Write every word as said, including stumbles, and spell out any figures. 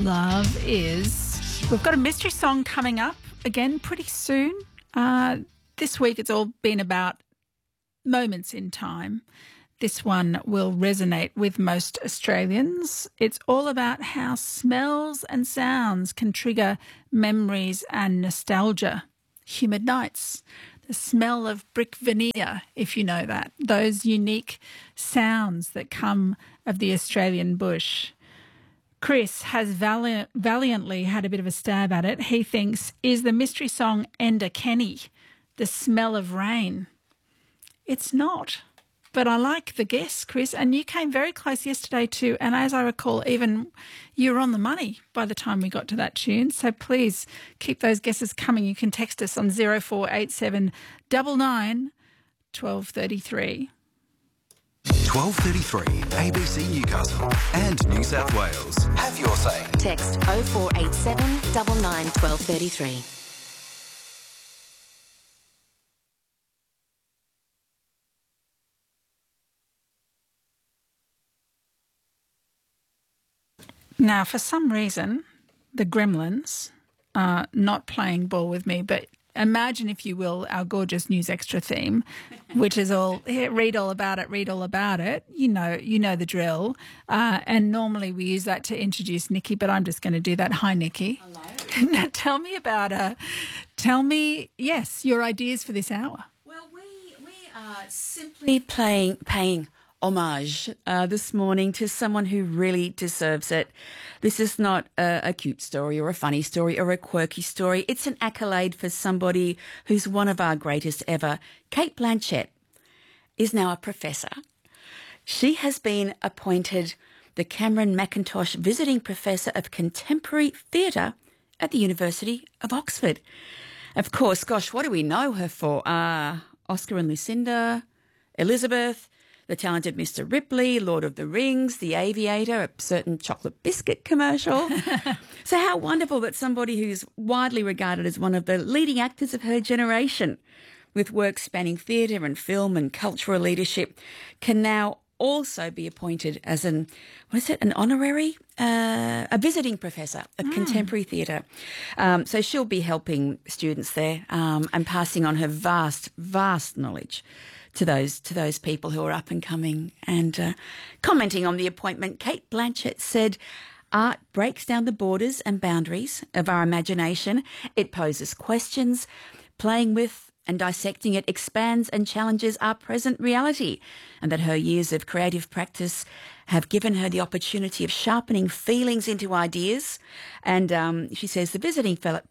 love is... We've got a mystery song coming up again pretty soon. Uh, this week it's all been about moments in time. This one will resonate with most Australians. It's all about how smells and sounds can trigger memories and nostalgia. Humid nights, the smell of brick veneer, if you know that, those unique sounds that come of the Australian bush. Chris has vali- valiantly had a bit of a stab at it. He thinks, is the mystery song Enda Kenny, the smell of rain? It's not. But I like the guess, Chris, and you came very close yesterday too, and as I recall, even you were on the money by the time we got to that tune. So please keep those guesses coming. You can text us on zero four eight seven nine nine one two three three. twelve thirty-three, A B C Newcastle and New South Wales. Have your say. Text oh four eight seven nine nine one two three three. Now, for some reason, the Gremlins are not playing ball with me, but imagine, if you will, our gorgeous News Extra theme, which is all, here, read all about it, read all about it. You know, you know the drill. Uh, and normally we use that to introduce Nikki, but I'm just going to do that. Hi, Nikki. Hello. Now, tell me about, uh, tell me, yes, your ideas for this hour. Well, we we are simply playing, paying homage uh, this morning to someone who really deserves it. This is not a, a cute story or a funny story or a quirky story. It's an accolade for somebody who's one of our greatest ever. Cate Blanchett is now a professor. She has been appointed the Cameron McIntosh Visiting Professor of Contemporary Theatre at the University of Oxford. Of course, gosh, what do we know her for? Uh, Oscar and Lucinda, Elizabeth, The Talented Mister Ripley, Lord of the Rings, The Aviator, a certain chocolate biscuit commercial. So how wonderful that somebody who's widely regarded as one of the leading actors of her generation, with work spanning theatre and film and cultural leadership, can now also be appointed as an, what is it, an honorary, uh, a visiting professor of mm. contemporary theatre. Um, so she'll be helping students there um, and passing on her vast, vast knowledge to those to those people who are up and coming. And uh, commenting on the appointment, Cate Blanchett said, art breaks down the borders and boundaries of our imagination. It poses questions. Playing with and dissecting it expands and challenges our present reality, and that her years of creative practice have given her the opportunity of sharpening feelings into ideas. And um, she says the visiting fel-